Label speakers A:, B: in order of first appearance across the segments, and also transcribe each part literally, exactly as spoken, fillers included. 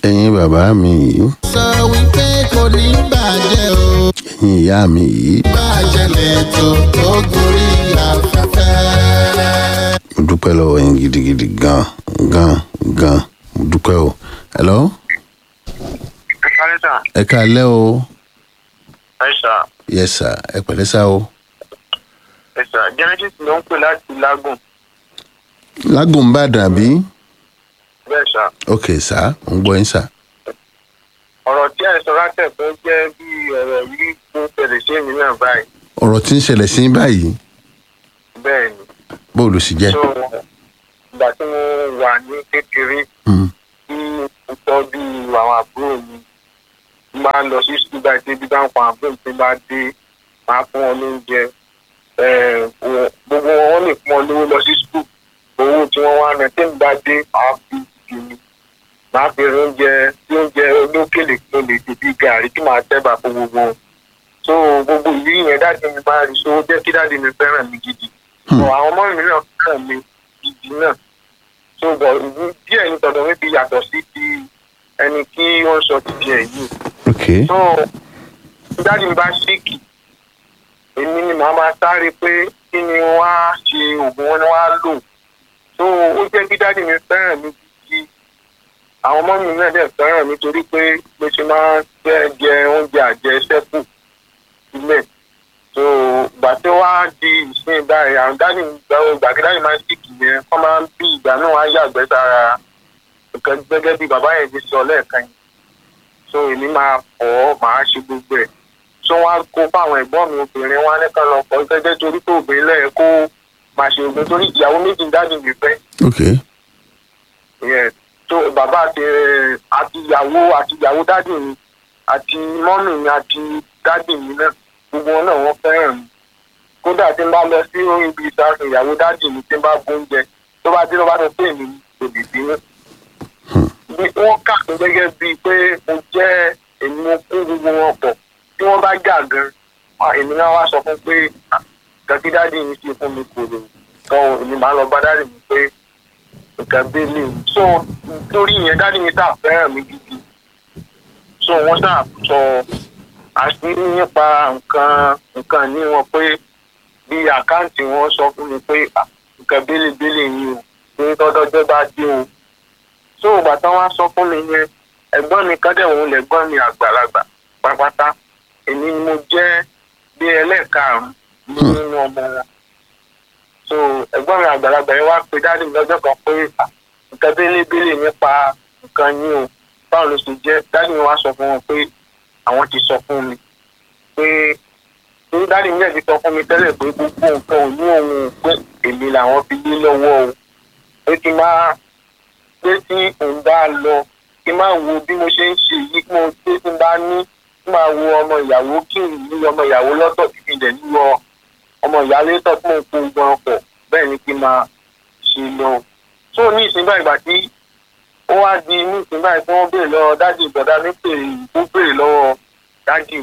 A: ẹ̀yin bàbá mi yìí.
B: sọ wípé kò ní bàjẹ́ o.
A: ẹ̀yin ìyá mi yìí.
B: bàjẹ́ lẹ́tọ̀ tó gorí afẹ́fẹ́.
A: mo dúpẹ́ lọ́wọ́ yín gidigidi gan gan gan mo dúpẹ́ o. hello.
C: ẹ kálẹ́ sà.
A: ẹ káalẹ́ o.
C: ẹ sà.
A: yes sir ẹ pẹ̀lẹ́ sá o.
C: ẹ sà Genesis ló ń pè láti lágùn.
A: lágùn Ìbàdàn àbí.
C: bẹ́ẹ̀ sà.
A: ok sá mo ń gbọ́ yín sá.
C: ọ̀rọ̀ tí ẹ̀ sọ látẹ̀ tó jẹ́ bí ọ̀rọ̀ yìí tó ṣẹlẹ̀ sí èmi náà báyìí.
A: ọ̀rọ̀ tí ń ṣẹlẹ̀ sí báyìí.
C: bẹ́ẹ̀ ni.
A: bó ló sì jẹ́.
C: so ìgbà tí mo wà ní kékeré tí mo tọ́jú àwọn àbúrò mi máa ń lọ sí ṣúgbà tí bí bá ń pa àbúrò tí bá dé máa fún wọn lóúnjẹ gbogbo wọn lè fún wọn lówó lọ sí ṣúgbà owó tí wọ́n wá rẹ̀ tí ń bá dé máa fi kìíní máa fi oúnjẹ tí oúnjẹ olókèlè tó lè dé bí gàrí tí máa tẹ́ bá fún gbogbo wọn. so gbogbo ìlú yẹn dáàdi mi máa rí so ó jẹ́ kí dáàdi mi fẹ́ràn mi gidi. so àwọn ọmọ mi náà fẹ́ràn mi gidi náà. so bọ̀ ìlú díẹ̀ ní tọ̀dọ̀ mi fi yàtọ̀ sí ti ẹni tí wọ́n sọ ti di ẹ̀ yìí.
A: okay.
C: so dáàdi mi bá ṣíkì èmi ni màá máa sáré pé kí ni wọ́n á ṣe oògùn wọn ni wọ́n á lò. so ó jẹ́ kí dáàdi mi fẹ́ràn mi gidi. àwọn ọmọ mi náà dẹ̀ fẹ́ràn mi torí pé mo ṣe máa ń jẹ jẹ oúnjẹ àjẹsẹ́kù sílẹ̀. so ìgbà tí wọ́n á di ìsìn báyìí àwọn dáàdi mi gbà kí dáàdi máa ń ṣíkì yẹn wọ́n máa ń bí ìgbà náà wọ́n á yàgbẹ́ sára nǹkan gẹ́gẹ́ bí bàbá yẹn ti sọ lẹ́ẹ̀kan yìí. so èmi máa fọ̀ máa ṣe gbogbo ẹ̀. so wọ́n á kó fáwọn ẹ̀gbọ́n mi obìnrin wọn á nìkan lọ fọ̀ gẹ́gẹ́ torí pé obìnrin lẹ́yìn kó máa ṣe ogun torí ìyàwó méjì dáàdi mi fẹ́.
A: okay.
C: yeah. so bàbá àti àti ìyàwó àti ìyàwó dáàdi mi àti mọ́mì mi àti dáàdi mi náà gbogbo wọn náà wọ́n fẹ́ràn mi. kódà tí n bá lọ sí ibi ìsàkùn ìyàwó dáàdi mi tí n bá gbóúnjẹ tó bá dé ló bá sọ pé èmi kò lè bínú. wọ́n kà mí gẹ́gẹ́ bíi pé mo jẹ́ èmi mo kún gbogbo wọn pọ̀ tí wọ́n bá jà gan èmi náà wá sọ fún pé kàkí dáàdi mi ṣe fún mi kò lè tọ́ èmi máa lọ bá dáàdi mi pé nǹkan bẹ́ẹ̀lì so lórí yẹn dáàdi mi sá fẹ́ràn mi gidi so wọ́n sá sọ àṣírí nípa nǹkan nǹkan ní wọn pé bí àkáǹtì wọn sọ fún mi pé nǹkan bẹ́ẹ̀lì bẹ́ẹ̀lì yìí o ní tọ́jọ́jọ́ bá dé o so ìgbà tí wọ́n sọ fún mi yẹn ẹ̀gbọ́n mi kan dẹ̀ òun lẹ̀gbọ́n mi àgbàlagbà pátápátá èmi ni mo jẹ́ bí ẹlẹ́ẹ̀karùn-ún nínú ọmọ wọn. so ẹ̀gbọ́n mi àgbàlagbà yẹn wá pe dáàdì mi lọ́jọ́ kan pé nǹkan bẹ́lẹ́bẹ́lẹ́ nípa nǹkan yín o báwo ló ṣe jẹ́ dáàdì mi wá sọ fún wọn pé àwọn ti sọ fún mi pé ní dáàdì mi náà ti sọ fún mi tẹ́lẹ̀ pé gbogbo nǹkan ò ní òun pé èmi làwọn fi lé lọ́wọ́ o pé kí n máa pé tí òun bá lọ kí n máa wo bí mo ṣe ń ṣe yìí kí mo pé tí n bá ní kí n máa wo ọmọ ìyàwó kí n ní ọmọ ìyàwó lọ́tọ̀ kí n dẹ̀ ní wọ ọmọ ìyálé tọ́ tí mo kó gbọ́n pọ̀ bẹ́ẹ̀ ni kí n máa ṣe lọ. tó ní ìsìn báyìí gbà tí ó wá di ní ìsìn báyìí tí wọ́n béèrè lọ́wọ́ dájú ìbọ̀dá mi pè ó béèrè lọ́wọ́ dájú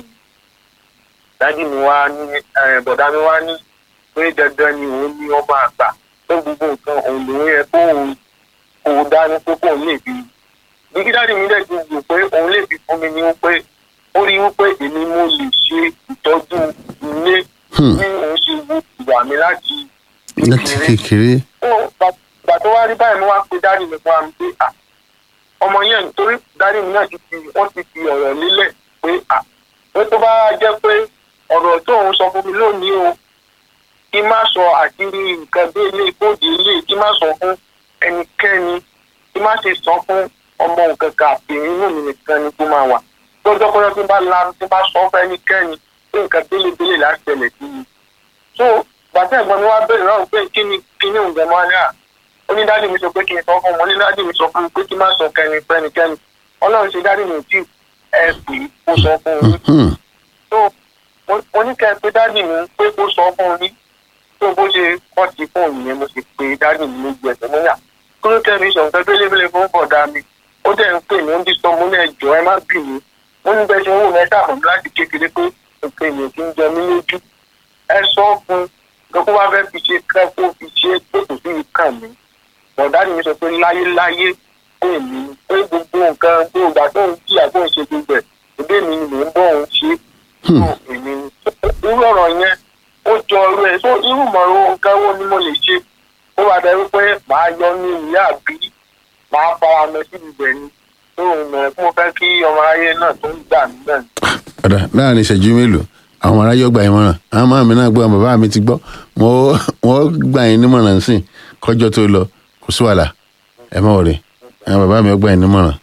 C: dájú mi wá ní bọ̀dá mi wá ní pé dandan ni òun ní ọmọ àgbà tó gbogbo nǹkan òun lòun yẹ kó òun kò dání pé kò lè bí bí kí dájú mi dẹ̀ ti wù pé òun lè bí fún mi ní wípé ó rí wípé èmi mo lè ṣe ìtọ́jú ilé ní òun ṣe wù ìwà mi láti
A: láti kékeré.
C: ìgbà tó wá rí báyìí mo wá pe dájú mi fún mi pé ọmọ yẹn nítorí dájú mi náà ti fi wọ́n ti fi ọ̀rọ̀ lílẹ̀ pé pé tó bá jẹ́ pé ọ̀rọ̀ tó òun sọ fún mi lónìí o kí má sọ àṣírí nǹkan bí ilé kóòdù ilé kí má sọ fún ẹnikẹ́ni kí má ṣe sọ fún ọmọ nǹkan kan àpèrè inú mi nìkan ni kó máa wà lọ́jọ́ kọ́jọ́ tí bá lanu tí bá sọ fún ẹnikẹ́ni pé nǹkan bélébélé láti ṣẹlẹ̀ sí mi. so bàtà ẹ̀gbọ́n mi wá bẹ̀rẹ̀ náà pé kí ni kí ni òǹgbẹ́ máa ní à onídàájú mi sọ pé kí n sọ fún ọmọ onídàájú mi sọ fún mi pé kí má sọ kẹrin fẹ́nikẹ́ni ọlọ́run ṣe dájú mi tí ẹ pè kó sọ fún mi. so oníkẹ́ pé dájú mi pé kó sọ fún mi tó bó ṣe kọ́ sí fóònù yẹn mo sì pé dájú mi lójú ẹsẹ̀ mo yà kúrò tẹ́lẹ̀ sọ nǹkan bélébélé fún bọ̀dá mi ó dẹ̀ ń pè mí ó ń bí sọ mo ní ẹjọ́ ẹ má bì mí mo ní bẹ́ẹ̀ ṣe owó mẹ́ta àmọ́ láti kékeré pé nǹkan èèyàn kì í jẹ mí lójú ẹ sọ fún un kó bá fẹ́ fi ṣe kẹ́ kó fi ṣe pé kò sí ìkàn mi bọ̀dá mi sọ pé láyéláyé pé èmi pé gbogbo nǹkan tó ìgbà tó ń jí àgbọn ṣe gbogbo ẹ̀ ìdí mi ni mò ń bọ̀ òun ṣe tó èmi irú ọ̀rọ̀ yẹn ó jọ irú ẹ̀ tó irú mọ̀rọ̀ nǹkan wo ni mo lè ṣe ó wà dẹ́ wípé màá yọ ní ìyá àbí màá fara mọ́ sí ibẹ̀ ni tó mọ̀ ẹ́ mo fẹ́ kí ọmọ ayé náà tó ń gbà mí náà.
A: ọ̀dà láàrin ìṣẹ́jú mélòó àwọn aráyé ọgbà ìmọ̀ràn àwọn máa mi náà gbọ́ àwọn bàbá mi ti gbọ́ wọ́n gbà yín nímọ̀ràn sí kọjọ́ tó lọ kò sí wàhálà ẹ má wọ̀rẹ́ àwọn bàbá mi ọgbà yín nímọ̀ràn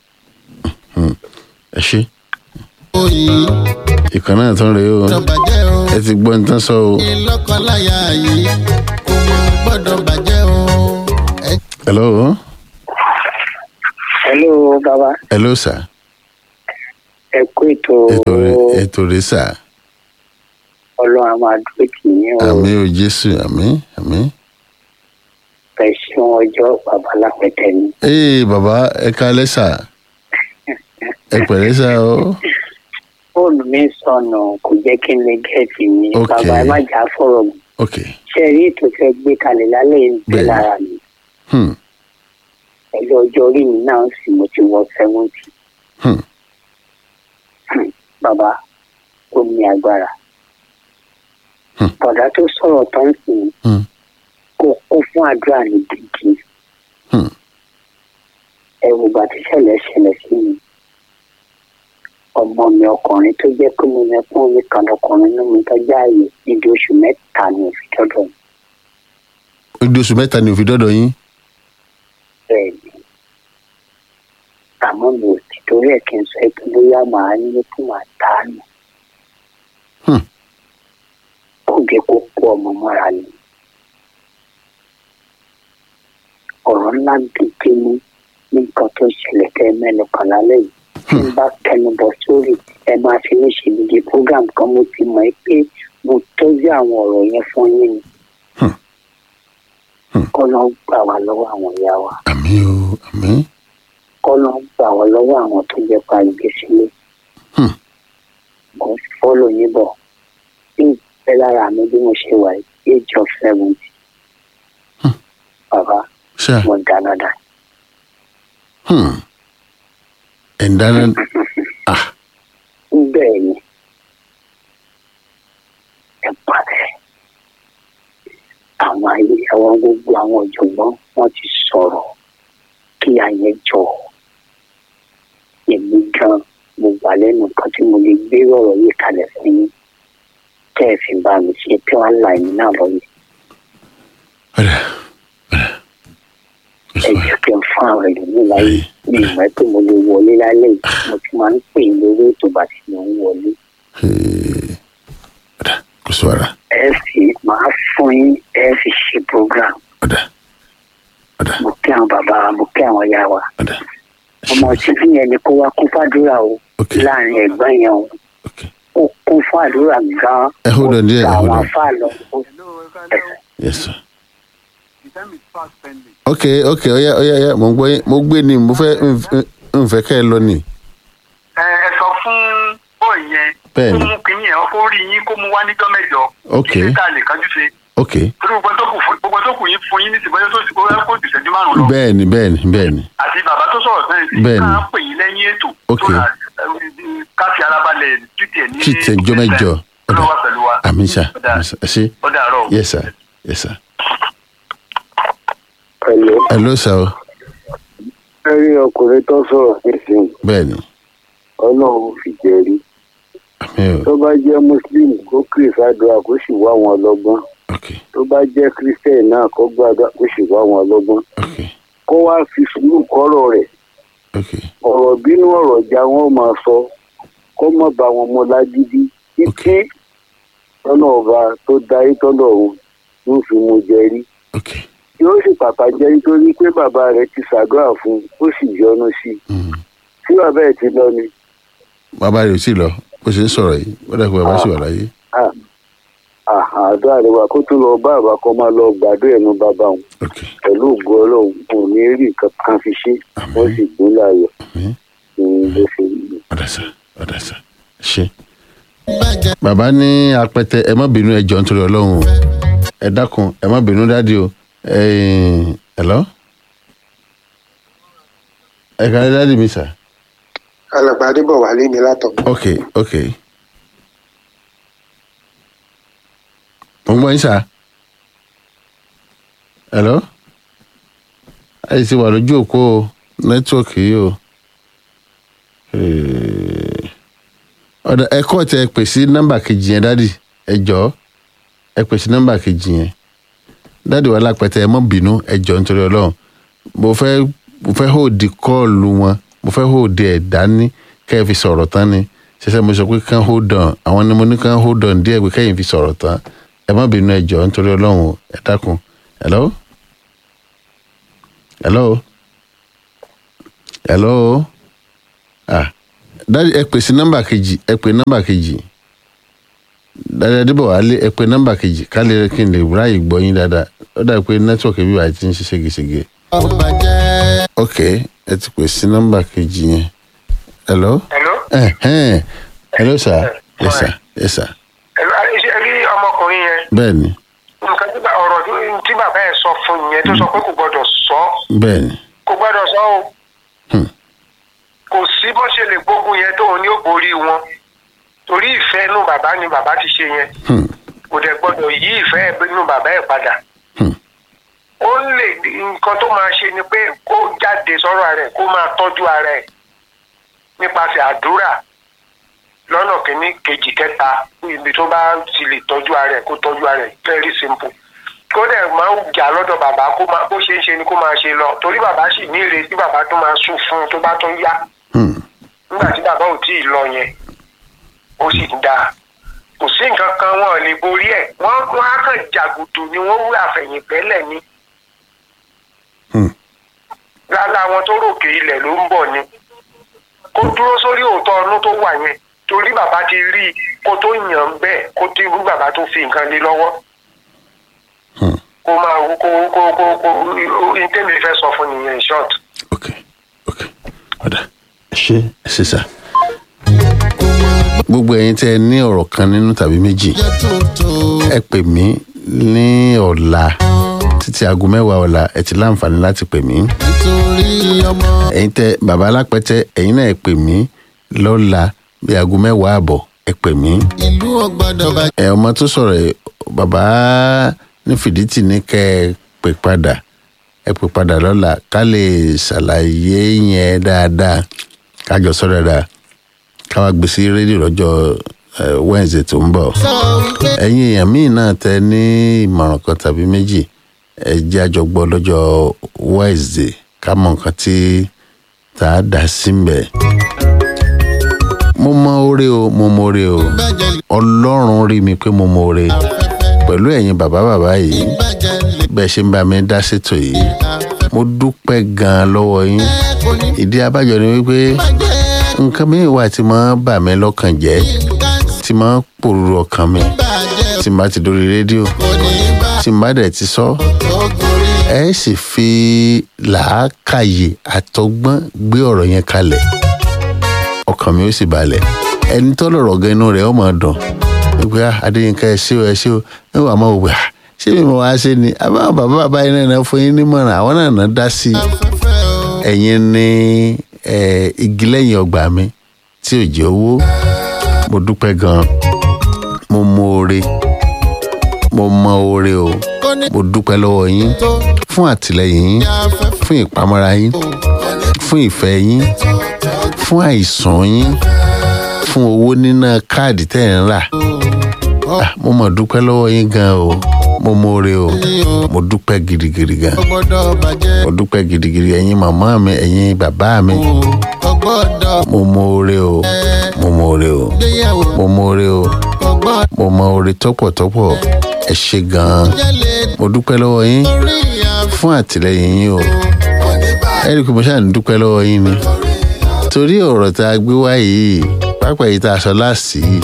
A: ẹ ṣe. ìkan náà tán rèé o ẹ ti gbọ́ nǹkan sọ o.
B: ìlọ́kọláya yìí kò mọ gbọ́dọ̀ bàjẹ́ o.
A: hello.
D: hello baba.
A: hello sir.
D: ẹ kú ètò.
A: ètò rẹ sà.
D: ọlọ́run a máa dúró tì yín o.
A: àmín o jésù àmín àmín.
D: ẹ ṣeun ọjọ́ bàbá lápẹtẹ ni.
A: ee bàbá ẹ kálẹ́ sà. ẹ pẹ̀lẹ́ sà o.
D: fóònù mi sọnù kò jẹ́ kí n lè gẹ̀ẹ́tì mi.
A: Ok.
D: bàbá ẹ má jà fọ̀rọ̀ mi.
A: ok.
D: ṣe rí ètò fẹ́ gbé kalẹ̀ lálẹ́ yìí bẹ́ẹ̀ lára mi.
A: Hmm.
D: pẹ̀lú ọjọ́ orí mi náà sì mo ti wọ sẹ́wọ́ntì.
A: Hmm.
D: bàbá ó ní agbára.
A: Hmm.
D: bọ̀dá tó sọ̀rọ̀ tán sí i
A: Hmm.
D: kó kún fún àdúrà ní gidi.
A: Hmm.
D: ẹ wò bá ti ṣẹlẹ̀ ṣẹlẹ̀ sí mi. ọmọ mi ọkùnrin tó jẹ́ pé mo yẹ fún mi kan ọkùnrin náà mi tọ́jú ààyè níbi oṣù mẹ́ta ni òfin dọ́dọ̀ mi.
A: odi oṣù mẹ́ta ni òfin dọ́dọ̀ yín.
D: bẹ́ẹ̀ ni àmọ́ mi ò ti torí ẹ̀ kí n sọ pé bóyá màá ní kí màá tà á nù.
A: Hmm.
D: kó jẹ́ kó kó ọmọ mọ́ra ni. ọ̀rọ̀ ńlá gidi ní nǹkan tó ṣẹlẹ̀ tẹ́ mẹ́nu kan lálẹ́ yìí. tí n bá kẹnu bọ̀ sórí ẹ máa fi ní ṣe dídí program kan mo ti mọ̀ pé mo tọ́jú àwọn ọ̀rọ̀ yẹn fún yín ni.
A: Hmm. Hmm.
D: kọ́nà gbà wá lọ́wọ́ àwọn ìyá wa.
A: àmín o àmín.
D: kọ́nà gbà wá lọ́wọ́ àwọn tó jẹ́ pa ìgbésílẹ̀.
A: Hmm.
D: mo ń fọ́lọ̀ yín bọ̀ bí ìpẹ́ lára mi bí mo ṣe wà yìí age of seventy.
A: Hmm.
D: bàbá
A: ṣá.
D: mo dáná dá.
A: Hmm. ẹ̀ ń dáná. ah.
D: bẹ́ẹ̀ ni ẹ parẹ́ àwọn ayé àwọn gbogbo àwọn ọ̀jọ̀gbọ́n wọ́n ti sọ̀rọ̀ kí ayé jọ èmi gan mo wà lẹ́nu kan tí mo lè gbé ọ̀rọ̀ yìí kalẹ̀ fún yín tẹ́ ẹ fi bá mi ṣe tí wọ́n là yín náà lọ́yẹ̀.
A: ọ̀dà ọ̀dà.
D: ẹ jẹ́ kí n fún àwọn ẹlòmíì láyé mi ìmọ̀ pé mo lè wọlé lálẹ́ yìí mo ti máa ń pè é lórí ètò bàtí mo ń wọlé.
A: ọ̀dà kò sí wàrà.
D: ẹ fi máa fún yín ẹ fi ṣe program.
A: ọ̀dà ọ̀dà
D: mo kí àwọn bàbá wa mo kí àwọn ìyá wa.
A: ọ̀dà.
D: ọmọ títí yẹn ni kó wá kún fàdúrà o
A: Ok.
D: láàrin ẹ̀gbọ́n yẹn o
A: ok.
D: ó kún fàdúrà gan.
A: ẹ hold on there,
D: ó
A: hold
D: gba àwọn
A: on.
D: afá lọ.
A: yes sir. ok ok ọ̀yá ọ̀yá ọ̀yá mo ń gbọ́ yín mo gbé ni mo fẹ́ n fẹ́ kẹ́ ẹ lọ ni.
C: ẹ ẹ sọ fún bọ́ọ̀ yẹn
A: Bẹ́ẹ̀ni.
C: kó mú kínní yẹn kó rí yín kó mú wá níjọ́ mẹ́jọ.
A: Ok.
C: kí ní ká lè kájú ṣe.
A: ok.
C: torí gbogbo tó kù fún- gbogbo tó kù yín fún yín ní ìsìnkú tó ti kó kó jù ìṣẹ́jú márùn-ún lọ.
A: bẹ́ẹ̀ni bẹ́ẹ̀ni bẹ́ẹ̀ni.
C: àti bàbá tó sọ̀rọ̀ sẹ́yìn sí
A: Bẹ́ẹ̀ni.
C: ká pè yín lẹ́yìn ètò.
A: Ok.
C: tó rà, ẹ, ká fi ara balẹ̀ títì ẹ̀ ní.
A: títẹ̀ jọ mẹ́jọ.
C: ọ̀dà wà pẹ̀lú wa.
A: àmín sà
C: Ọ̀dà.
A: àmín sà ẹ ṣé.
C: ó dàárọ̀ o.
A: yes sir yes sir.
D: pẹ̀lú
A: hello sir o.
D: ẹ rí ọkùnrin tó sọ̀rọ̀ nísìnyí
A: bẹ́ẹ̀ni
D: ọlọ́run fi jẹ́rí
A: àmín o.
D: tó bá jẹ́ muslim kó kiri fàdúrà kó sì wá wọn lọ́gbọ́n
A: ok
D: tó bá jẹ́ christian náà kó gbàdúrà kó sì wá wọn lọ́gbọ́n
A: ok
D: kó wá fi sùúrù kọ́rọ̀ rẹ̀
A: ok
D: ọ̀rọ̀ bínú ọ̀rọ̀ já wọn máa sọ kó má bá wọn mọ lágídí títí tọ́nà ọba tó darí tọ́nà òun ló fi mú jẹ́rí
A: ok.
D: yóò sì pàpà jẹ́ nítorí pé bàbá rẹ̀ ti ṣàdúrà fún un ó sì yọ́nú sí i
A: Mm.
D: tí bàbá ẹ̀ ti lọ ni
A: bàbá rẹ̀ ò tí ì lọ bó ṣe ń sọ̀rọ̀ yìí ó dà pé bàbá sì wà láyé.
D: ah, ah, àdúrà rẹ̀ wà kó tó lọ bá àbá kan máa lọ gbàdúrà ẹnu bàbá òun
A: ok
D: pẹ̀lú ògo ọlọ́run kò ní rí nǹkan kan fi ṣe wọ́n sì gbó láàyò
A: àmín.
D: ní bó ṣe rí.
A: ọ̀dà sà ọ̀dà sà ṣe. bàbá ní apẹtẹ ẹ má bínú ẹ jọ̀ọ́ nítorí ọlọ́run o ẹ dákun ẹ má bínú dádì o ẹ lọ. ẹ kàlẹ́ dáàdì mi sà.
E: alàgbà adébọ̀wálé mi látọ̀.
A: ok ok mo ń gbọ́ yín sà. hello ẹ ti wà lójú òpó nẹ́tíwọ̀kì yìí o. ọ̀dà ẹ̀kọ́ tẹ ẹ pè sí nọ́mbà kejì yẹn dádì ẹ jọ̀ọ́ ẹ pè sí nọ́mbà kejì yẹn dádì wà lápẹtẹ ẹ mọ́ bínú ẹ jọ̀ọ́ nítorí ọlọ́run mo fẹ́ mo fẹ́ hóòdì kọ́ọ̀lù wọn mo fẹ́ hóòdì ẹ̀ dání kẹ́ ẹ fi sọ̀rọ̀ tán ni ṣẹṣẹ mo sọ pé kán hold on àwọn ni mo ní kán hold on díẹ̀ pé kẹ́yìn fi sọ̀rọ̀ tán ẹ má bínú ẹ jọ̀ọ́ nítorí ọlọ́run ẹ dákun hello hello hello ah dádì ẹ pè sí nọ́mbà kejì ẹ pè nọ́mbà kejì dádì Adébọ̀wálé ẹ pè nọ́mbà kejì ká lè kí n lè ráàyè gbọ́ yín dáadáa ó dà pé nẹ́tíwọ̀kì bíbá ti ń ṣe ségesège. ok ẹ ti pè sí nọ́mbà kejì yẹn hello.
C: hello.
A: Eh, eh. hello sir yes sir yes sir.
C: ẹ rí ọmọkùnrin yẹn.
A: bẹ́ẹ̀ni.
C: nǹkan tí ọ̀rọ̀ tí bàbá ẹ̀ sọ fún yẹn tó sọ pé kò gbọ́dọ̀ sọ.
A: bẹ́ẹ̀ni.
C: kò gbọ́dọ̀ sọ o. kò sí bó ṣe lè gbógun yẹn tóun ní ó borí wọn torí ìfẹ́ inú bàbá ni bàbá ti ṣe yẹn kò dẹ̀ gbọ́dọ̀ yí ìfẹ́ inú bàbá ẹ̀ padà. ó lè nǹkan tó máa ṣe ni pé kó jáde sọ́rọ̀ rẹ̀ kó máa tọ́jú ara ẹ̀ nípasẹ̀ àdúrà lọ́nà kìíní kejì kẹta ibi tó bá ti lè tọ́jú ara ẹ̀ kó tọ́jú ara ẹ̀ very simple. kó dẹ̀ máa ń jà lọ́dọ̀ bàbá kó máa bó ṣe ń ṣe ni kó máa ṣe lọ torí bàbá sì ní ìrètí bàbá tó máa sùn fún un tó bá tún yá. nígbà tí bàbá ò tí ì lọ yẹn ó sì ń dáa kò sí nǹkan kan wọn lè borí ẹ̀ wọ́n wọ́n á kàn jàgùdù ni wọ́n wúrà fẹ̀yìntẹ́lẹ̀ ni. lára àwọn tó ròkè ilẹ̀ ló ń bọ̀ ni kó dúró sórí òótọ́ ọdún tó wà yẹn torí bàbá ti rí i kó tó yàn án bẹ́ẹ̀ kó tí irú bàbá tó fi nǹkan lé lọ́wọ́. kó máa wú kó kó kó kó ìtẹ́mi fẹ́ sọ fún nìyẹn in short.
A: ok ok ọ̀dà ẹ ṣe ẹ ṣe sà. gbogbo ẹ̀yin tẹ́ ẹ ní ọ̀rọ̀ kan nínú tàbí méjì ẹ pè mí ní ọ̀la títí aago mẹ́wàá ọ̀la ẹ ti láǹfààní láti pè mí. ẹ̀yin tẹ́ bàbá alápẹ̀tẹ̀ ẹ̀yin náà ẹ pè mí lọ́la bí aago mẹ́wàá àbọ̀ ẹ pè mí.
B: ìlú ọgbọ́dọ̀ bá.
A: ẹ ọmọ tó sọ̀rọ̀ ẹ bàbá ní fìdítì ní kẹ́ ẹ pè padà ẹ pè padà lọ́la ká lè ṣàlàyé yẹn dáadáa kájọ sọ dáadáa ká wá gbé sí rédíò lọ́jọ́ Wednesday tó ń bọ̀. ẹ̀yin èèyàn míì náà tẹ ní ìmọ̀ràn kan tàbí méjì ẹ jẹ́ àjọ gbọ́ lọ́jọ́ Wednesday ká mọ nǹkan tí tá a dá sí mbẹ̀. mo mọ oore o mo mọ oore o Ọlọ́run rí mi pé mo mọ oore pẹ̀lú ẹ̀yin bàbá bàbá yìí bẹ́ẹ̀ ṣe ń bá mi dá ṣètò yìí mo dúpẹ́ gan-an lọ́wọ́ yín ìdí abájọ ni wípé nǹkan mi wà tí máa ń bà mí lọ́kàn jẹ́ tí máa ń pòrúurú ọkàn mi tí máa ti dórí rédíò tí máa dẹ̀ ti sọ ẹ sì fi làákàyè àtọgbọ́n gbé ọ̀rọ̀ yẹn kalẹ̀ ọkàn mi ó sì balẹ̀ ẹni tó lọ̀rọ̀ gan inú rẹ̀ ó máa dùn wípé Adéyínká ẹ ṣé o ẹ ṣé o ẹ wà máa wò ṣé mi mọ̀ wá ṣe ni àbá bàbá bàbá yín náà fún yín nímọ̀ràn àwọn náà náà dá sí i ẹ̀yin ní igi lẹ́yìn ọgbà mi tí ò jẹ́ owó mo dúpẹ́ gan-an mo mọ oore mo mọ oore o mo dúpẹ́ lọ́wọ́ yín fún àtìlẹ́yìn yín fún ìpamọ́ra yín fún ìfẹ́ yín fún àìsàn yín fún owó níná káàdì tẹ́ ẹ̀ ń rà mo mọ̀ dúpẹ́ lọ́wọ́ yín gan o mo mọ oore o mo dúpẹ́ gidigidi gan mo dúpẹ́ gidigidi ẹ̀yin màmá mi ẹ̀yin bàbá mi mo mọ oore o mo mọ oore o mo mọ oore o mo mọ oore tọ́pọ̀tọ́pọ̀ ẹ ṣé gan-an mo dúpẹ́ lọ́wọ́ yín fún àtìlẹ́yìn yín o ẹ rí i pé mo ṣáà ń dúpẹ́ lọ́wọ́ yín ni torí ọ̀rọ̀ tá a gbé wá yìí pápá yìí tá a sọ láàsì yìí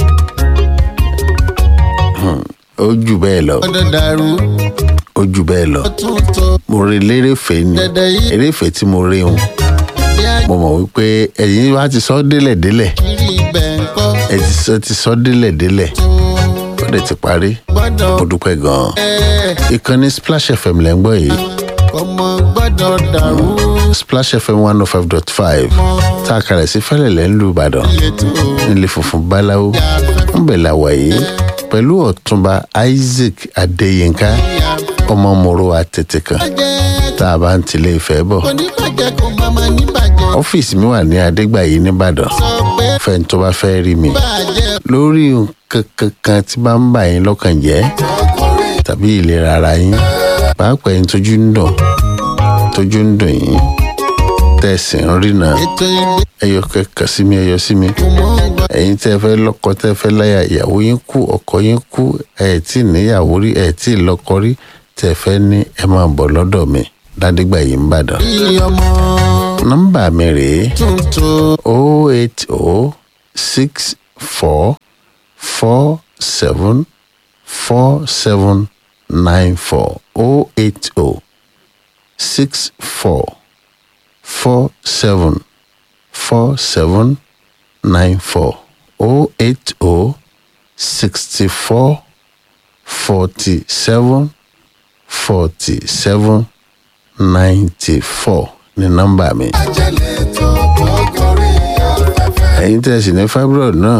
A: ó jù bẹ́ẹ̀ lọ ó jù bẹ́ẹ̀ lọ mo rí lérèfé ni eréfé tí mo rí wọn mo mọ̀ wípé ẹ̀yin wá ti sọ délẹ̀ délẹ̀ ẹ ti sọ délẹ̀ délẹ̀ ó dẹ̀ ti parí mo dúpẹ́ gan-an ìkànnì Splash F M lẹ́ ń gbọ́ yìí
B: ọmọ gbọ́dọ̀ dàrú.
A: Splash F M one oh five dot five tá a kalẹ̀ sí Fẹ́lẹ̀lẹ̀ ńlú Ìbàdàn nílé funfun báláwo ń bẹ̀ la wà yìí pẹ̀lú Ọ̀túnba Isaac Adéyínká ọmọ mòró àtètè kan tá a bá ń tilé Ifẹ̀ bọ̀.
B: oníbàjẹ́ kò má má níbàjẹ́.
A: ọ́fíìsì mi wà ní Adégbàyí nìbàdàn
B: sọ pé
A: fẹ́ni tó bá fẹ́ rí mi
B: bàjẹ́
A: lórí nǹkan kankan tí bá ń bà yín lọ́kàn jẹ́ tàbí ìlera ara yín pàápàá ẹni tójú ń dùn tójú ń dùn yín tẹ̀sí ń rìnà
B: ètò ilé
A: ẹyọ kẹkẹ sí mi ẹyọ sí mi
B: kò mọ̀ gbọ́.
A: ẹ̀yin tẹ́ fẹ́ lọ́kọ tẹ́ fẹ́ láya ìyàwó yín kú ọkọ yín kú ẹ̀ tí ì níyàwó rí ẹ̀ tí ì lọ́kọ rí tẹ́ fẹ́ ní ẹ máa bọ̀ lọ́dọ̀ mi Ládégbàyí nìbàdàn.
B: bí ọmọ
A: nọ́mbà mi rèé
B: tuntun
A: oh eight oh six four four seven four seven nine four oh eight oh six four four seven four seven nine four oh eight oh sixty four forty seven forty seven ninety four ní nọ́mbà mi.
B: ajẹ́lẹ̀ tó kọ́kọ́rí afẹ́fẹ́.
A: ẹ̀yin tẹ́ ẹ sì ní fibroid náà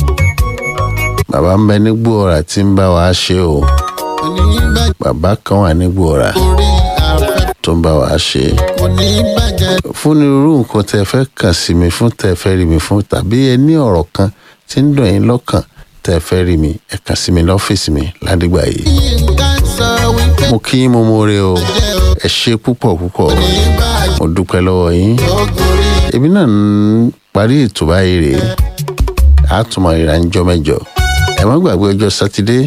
A: bàbá ń bẹ nígbó ọ̀rà tí ń bá wa ṣe o
B: oníbàjẹ́
A: bàbá kan wà nígbó ọ̀rà
B: orí afẹ́fẹ́.
A: tó ń bá wa ṣe
B: oníbàjẹ́
A: fún irú nǹkan tẹ́ fẹ́ kàn sí mi fún tẹ́ fẹ́ rí mi fún tàbí ẹ ní ọ̀rọ̀ kan tí ń dùn yín lọ́kàn tẹ́ fẹ́ rí mi ẹ kàn sí mi lọ́fíìsì mi Ládégbàyí.
B: yínká sọ wípé
A: mo kí yín mo mọ̀ọ́rẹ́ o
B: jẹ́ o
A: ẹ ṣe púpọ̀ púpọ̀
B: oníbàjẹ́
A: mo dúpẹ́ lọ́wọ́ yín
B: kọ́kọ́rí.
A: èmi náà ń parí ètò báyìí rèé àtúmọ̀ ìrà ń jọ mẹ́jọ ẹ má gbàgbé ọjọ́ sátidé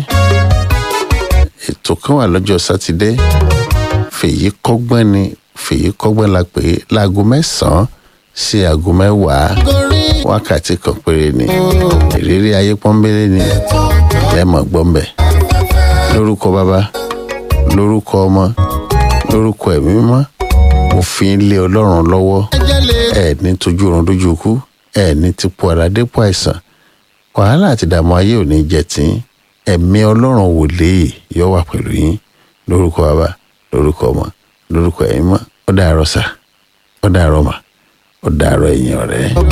A: ètò kan wà lọ́jọ́ sátidé fèyí kọ́gbọ́n ni fèyí kọ́gbọ́n la pè é láago mẹ́sàn-án sí aago mẹ́wàá
B: gorí
A: wákàtí kan péré ni ìrírí ayé pọ́nbélé ni lẹ́mọ̀ gbọ́nbẹ̀ lórúkọ bàbá lórúkọ ọmọ lórúkọ ẹ̀mí mímọ́ mo fi ń lé Ọlọ́run lọ́wọ́
B: ajẹ́lẹ̀
A: ẹ ní tójú oorun dójú ikú ẹ ní ti po ara dépò àìsàn wàhálà àti ìdààmú ayé ò ní jẹ tí ẹ̀mí Ọlọ́run wòlíì yóò wà pẹ̀lú yín lórúkọ bàbá lórúkọ ọmọ lórúkọ ẹ̀mí mímọ́ ó dàárọ̀ sà ó dàárọ̀ mà ó dàárọ̀ ẹ̀yin ọ̀rẹ́.